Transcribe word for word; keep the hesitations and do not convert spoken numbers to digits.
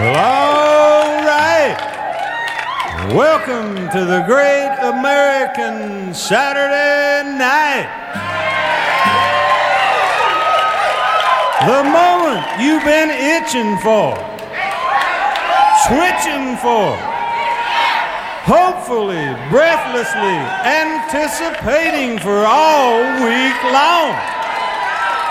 Well, all right. Welcome to the Great American Saturday Night. The moment you've been itching for, switching for, hopefully, breathlessly anticipating for all week long.